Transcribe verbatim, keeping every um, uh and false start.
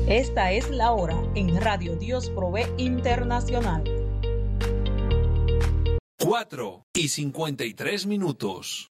Esta es la hora en Radio Dios Provee Internacional. cuatro y cincuenta y tres minutos.